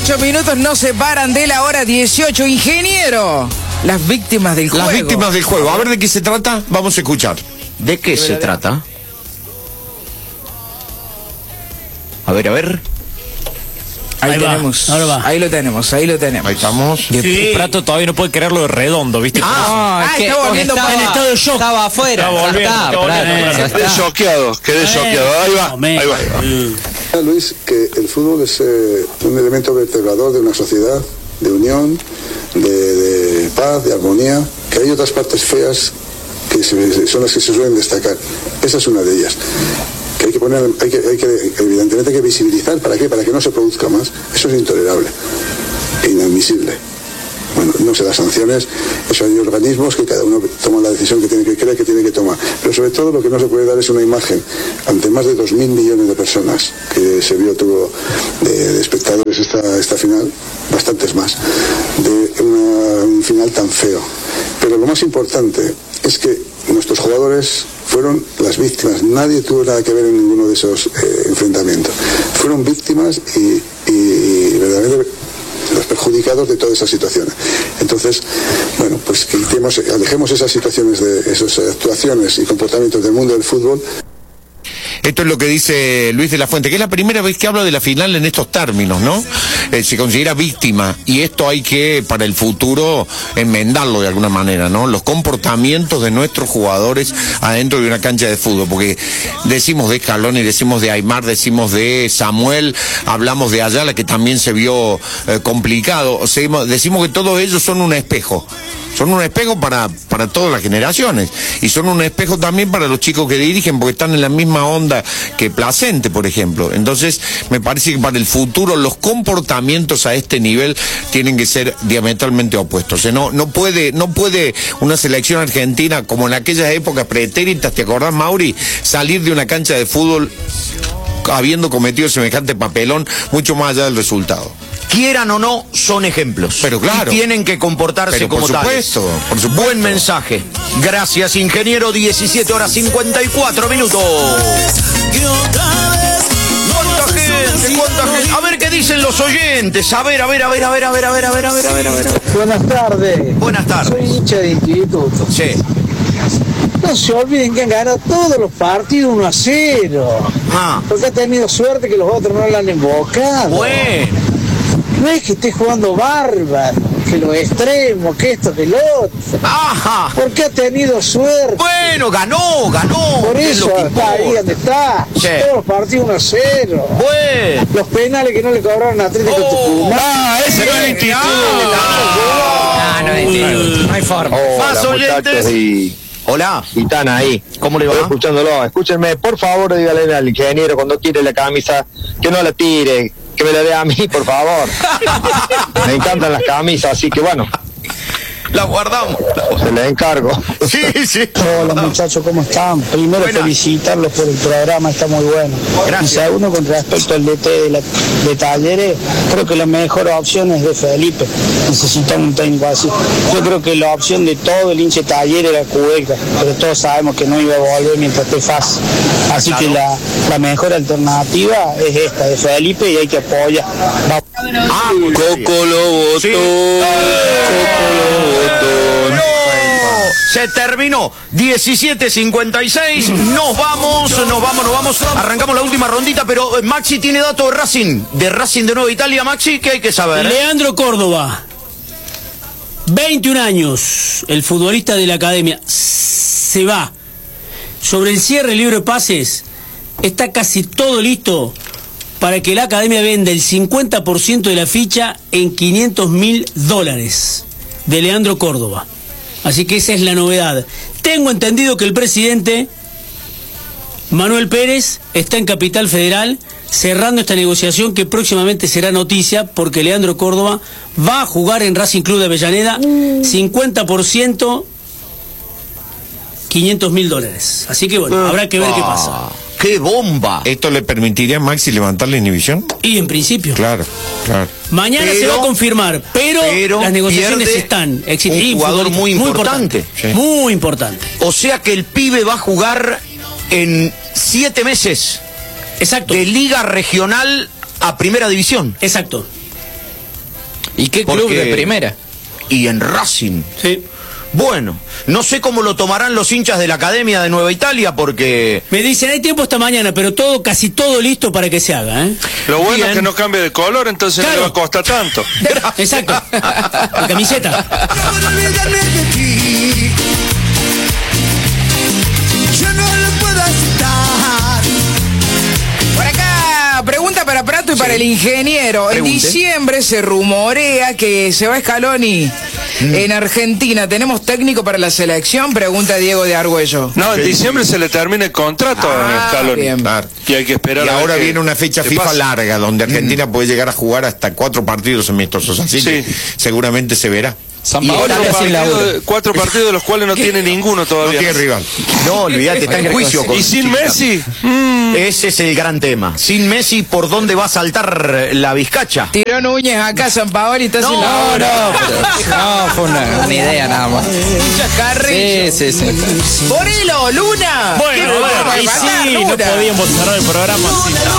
18 minutos nos separan de la hora 18. Ingeniero, las víctimas del juego. Las víctimas del juego. A ver de qué se trata, vamos a escuchar. ¿De qué se trata? A ver. Ahí tenemos. Ahora va. Ahí lo tenemos. Ahí estamos. Sí. El Prato todavía no puede creerlo de redondo, ¿viste? Está volviendo estaba en estado de shock. Estaba afuera. Quedé choqueado. Ahí va. Luis, que el fútbol es un elemento vertebrador de una sociedad, de unión, de paz, de armonía, que hay otras partes feas que son las que se suelen destacar. Esa es una de ellas. Que evidentemente hay que visibilizar. ¿Para qué? Para que no se produzca más. Eso es intolerable e inadmisible. Bueno, no se da sanciones, eso hay organismos que cada uno toma la decisión que cree que tiene que tomar. Pero sobre todo lo que no se puede dar es una imagen ante más de 2.000 millones de personas que tuvo de espectadores esta final, bastantes más, de un final tan feo. Pero lo más importante es que nuestros jugadores fueron las víctimas. Nadie tuvo nada que ver en ninguno de esos enfrentamientos. Fueron víctimas y verdaderamente los perjudicados de todas esas situaciones. Entonces, bueno, pues alejemos esas situaciones, de esas actuaciones y comportamientos del mundo del fútbol. Esto es lo que dice Luis de la Fuente, que es la primera vez que habla de la final en estos términos, ¿no? Se considera víctima, y esto hay que, para el futuro, enmendarlo de alguna manera, ¿no? Los comportamientos de nuestros jugadores adentro de una cancha de fútbol, porque decimos de Scaloni, decimos de Aimar, decimos de Samuel, hablamos de Ayala, que también se vio complicado, decimos que todos ellos son un espejo. Son un espejo para todas las generaciones, y son un espejo también para los chicos que dirigen, porque están en la misma onda que Placente, por ejemplo. Entonces, me parece que para el futuro los comportamientos a este nivel tienen que ser diametralmente opuestos. No puede una selección argentina, como en aquellas épocas pretéritas, ¿te acordás, Mauri? Salir de una cancha de fútbol habiendo cometido semejante papelón, mucho más allá del resultado. Quieran o no, son ejemplos. Pero claro. Y tienen que comportarse como tales. Por supuesto. Buen mensaje. Gracias, ingeniero. 17 horas 54 minutos. ¿Cuánta gente? A ver qué dicen los oyentes. A ver. Buenas tardes. Buenas tardes. Soy hincha de instituto. Sí. No se olviden que han ganado todos los partidos 1-0. Porque ha tenido suerte que los otros no la han invocado. Bueno. No es que esté jugando bárbaro, que los extremos, que esto, que lo otro. Ajá. Porque ha tenido suerte. Bueno, ganó. Por eso está ahí donde está. Sí. Todos los partidos 1-0. Bueno. Los penales que no le cobraron a Atlético Tucumán. Ese no es instituto. No hay forma. Más oyentes. Hola. Y están ahí. ¿Cómo le va? Estoy escuchándolo. Escúchenme, por favor, dígale al ingeniero cuando tire la camisa que no la tire, que me la dé a mí, por favor. Me encantan las camisas, así que bueno. La guardamos. Se les encargo. Sí. Hola muchachos, ¿cómo están? Primero felicitarlos por el programa, está muy bueno. Gracias. Y segundo, con respecto al DT de Talleres, creo que la mejor opción es de Felipe. Necesitamos un técnico así. Yo creo que la opción de todo el hincha de Talleres era Cueca, pero todos sabemos que no iba a volver mientras esté fácil. Así que la mejor alternativa es esta, de Felipe, y hay que apoyar. Coco lo votó. Sí. Se terminó. 17:56. Nos vamos. Arrancamos la última rondita, pero Maxi tiene datos de Racing de Nueva Italia. Maxi, ¿qué hay que saber? Leandro Córdoba, 21 años, el futbolista de la academia, se va. Sobre el cierre del libro de pases, está casi todo listo para que la academia venda el 50% de la ficha en $500.000 de Leandro Córdoba. Así que esa es la novedad. Tengo entendido que el presidente Manuel Pérez está en Capital Federal cerrando esta negociación, que próximamente será noticia, porque Leandro Córdoba va a jugar en Racing Club de Avellaneda. 50%, $500.000. Así que bueno, habrá que ver qué pasa. ¡Qué bomba! ¿Esto le permitiría a Maxi levantar la inhibición? Y en principio. Claro. Mañana se va a confirmar, pero las negociaciones están. Un jugador muy importante. Sí. Muy importante. O sea que el pibe va a jugar en 7 meses. Exacto. De Liga Regional a Primera División. Exacto. ¿Y qué club de primera? Y en Racing. Sí. Bueno, no sé cómo lo tomarán los hinchas de la Academia de Nueva Italia porque... Me dicen, hay tiempo hasta mañana, pero casi todo listo para que se haga, ¿eh? Lo bueno es que no cambie de color, entonces no le va a costar tanto. Exacto. La camiseta. Yo no lo puedo aceptar. Por acá, pregunta para Prato y para el ingeniero. Pregunte. En diciembre se rumorea que se va Scaloni en Argentina. ¿Tenemos técnico para la selección? Pregunta Diego de Argüello. No, en diciembre se le termina el contrato a Scaloni. bien. Y hay que esperar Y a ver ahora qué- viene una fecha qué FIFA pasa. larga, donde Argentina puede llegar a jugar hasta 4 partidos amistosos. Así que seguramente se verá. San Y Paolo cuatro sin laburo. Cuatro partidos de los cuales no tiene ninguno todavía. No tiene rival. No, olvídate, está en juicio. ¿Y sin Messi? Ese es el gran tema. Sin Messi, ¿por dónde va a saltar la Vizcacha? Tiró Núñez acá, San Paolo y está sin laburo. No, fue una idea nada más. Carrillo. Sí. Morelo, Luna. Bueno, ahí sí, no podíamos cerrar el programa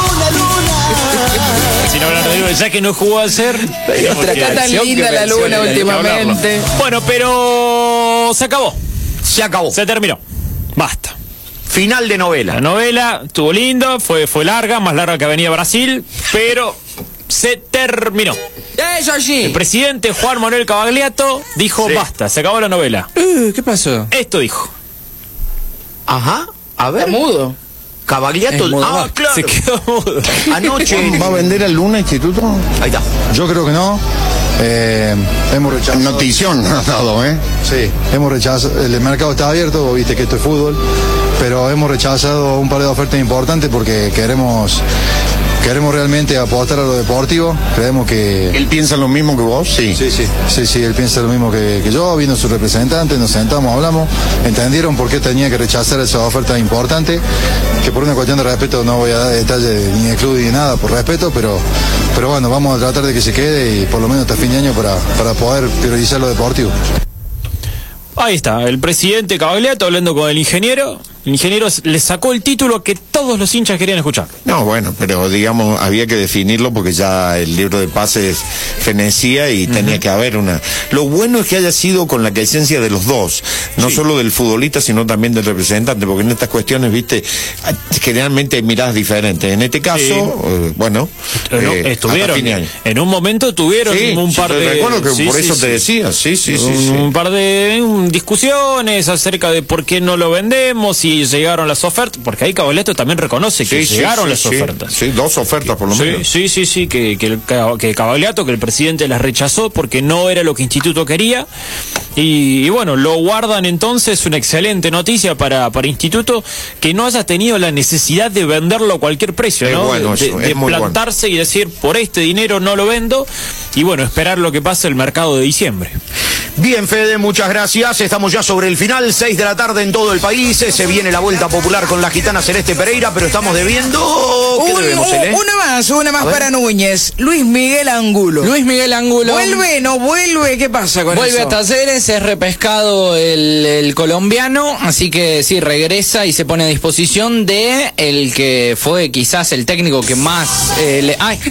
sin hablar de Luna. Ya que no jugó a ser. Está tan linda la Luna últimamente. Bueno, pero se acabó. Se acabó. Se terminó. Basta. Final de novela. La novela estuvo lindo, fue larga, más larga que Avenida Brasil, pero se terminó. Eso sí. El presidente Juan Manuel Cavagliato dijo basta, se acabó la novela. ¿Qué pasó? Esto dijo. Ajá, a ver. Está mudo. Cavagliato. Es mudo. Claro. Se quedó mudo. Anoche. ¿Va a vender al Luna Instituto? Ahí está. Yo creo que no. Hemos rechazado. Notición ha dado, ¿eh? Sí, hemos rechazado. El mercado está abierto, vos viste que esto es fútbol, pero hemos rechazado un par de ofertas importantes porque queremos realmente apostar a lo deportivo. Creemos que. ¿Él piensa lo mismo que vos? Sí. Sí, él piensa lo mismo que yo, vino su representante, nos sentamos, hablamos, entendieron por qué tenía que rechazar esa oferta importante, que por una cuestión de respeto no voy a dar detalles ni de club ni de nada, por respeto, pero bueno, vamos a tratar de que se quede y por lo menos hasta fin de año para poder priorizar lo deportivo. Ahí está, el presidente Cavagliato hablando con el ingeniero. El ingeniero le sacó el título que todos los hinchas querían escuchar. No, bueno, pero digamos, había que definirlo porque ya el libro de pases fenecía y tenía que haber una... Lo bueno es que haya sido con la esencia de los dos, no solo del futbolista, sino también del representante, porque en estas cuestiones, viste, generalmente hay miradas diferentes. En este caso, bueno, estuvieron, hasta fin de año. en un momento tuvieron un par de... Recuerdo que por eso te decía, un par de discusiones acerca de por qué no lo vendemos y llegaron las ofertas, porque ahí Cavagliato también reconoce que llegaron las ofertas. Sí, 2 ofertas por lo menos. Sí, que Cavagliato, que el presidente las rechazó porque no era lo que Instituto quería. Y bueno, lo guardan entonces, una excelente noticia para Instituto, que no haya tenido la necesidad de venderlo a cualquier precio, Es ¿no? bueno eso, de es muy plantarse y decir, por este dinero no lo vendo, y bueno, esperar lo que pase el mercado de diciembre. Bien, Fede, muchas gracias. Estamos ya sobre el final, 6 de la tarde en todo el país. Se viene la vuelta popular con la gitana Celeste Pereira, pero estamos debiendo... ¿Qué debemos, Cele? Una más para Núñez. Luis Miguel Angulo. ¿Vuelve, no vuelve? ¿Qué pasa con eso? Vuelve a Talleres, es repescado el colombiano, así que sí, regresa y se pone a disposición de el que fue quizás el técnico que más... ¡Ay!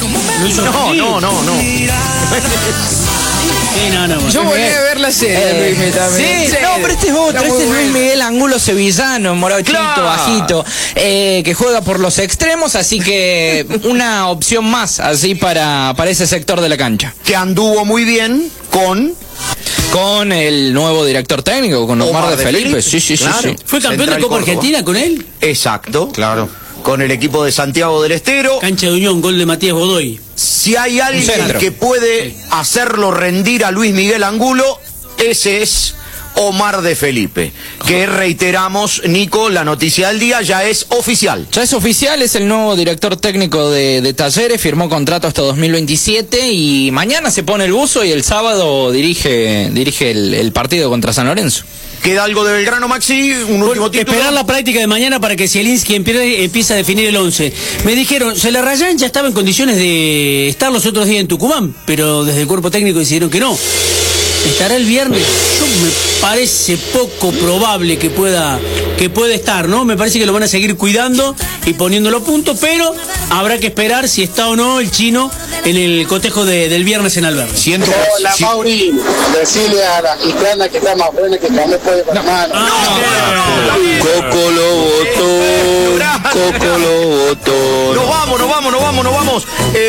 No. Yo volví a ver la serie, Luis Miguel también. Sí, no, pero este es otro, este es Luis Miguel Angulo sevillano, morochito, bajito, que juega por los extremos, así que una opción más, así para ese sector de la cancha. Que anduvo muy bien con el nuevo director técnico, con Omar de Felipe. Sí. ¿Fue campeón de Copa Argentina con él? Exacto. Claro. Con el equipo de Santiago del Estero. Cancha de Unión, gol de Matías Godoy. Si hay alguien que puede hacerlo rendir a Luis Miguel Angulo, ese es Omar de Felipe. Que reiteramos, Nico, la noticia del día ya es oficial. Ya es oficial, es el nuevo director técnico de Talleres, firmó contrato hasta 2027 y mañana se pone el buzo y el sábado dirige el partido contra San Lorenzo. ¿Queda algo de Belgrano, Maxi? Un último título. Esperar la práctica de mañana para que Zielinski empiece a definir el 11. Me dijeron, Celarrayán ya estaba en condiciones de estar los otros días en Tucumán, pero desde el cuerpo técnico decidieron que no. ¿Estará el viernes? Me parece poco probable que pueda estar, ¿no? Me parece que lo van a seguir cuidando y poniéndolo a punto, pero habrá que esperar si está o no el chino en el cotejo del viernes en Alberdi. Hola, Mauri, decirle a la gitana que está más buena que no me puede con la mano. Coco lo votó, Coco lo votó. Nos vamos.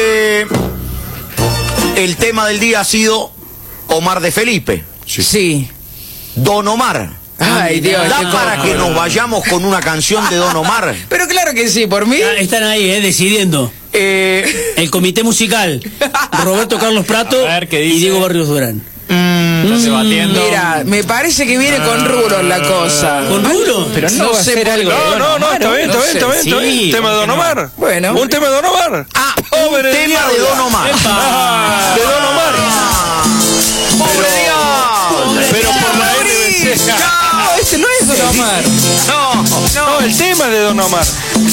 El tema del día ha sido Omar de Felipe. Sí. Don Omar. Ay, Dios. ¿Da para que nos vayamos con una canción de Don Omar? Pero claro que sí, por mí. Están ahí, decidiendo. El comité musical. Roberto Carlos Prato y Diego Barrios Durán. Estás debatiendo. Mira, me parece que viene con rulos la cosa. ¿Con rulos? Pero no va a ser algo. No, está bien. Un tema de Don Omar. Bueno. Un tema de Don Omar. Un tema de Don Omar. De Don Omar. Pero por la NBC. No, ese no es Don Omar. No, el tema es de Don Omar.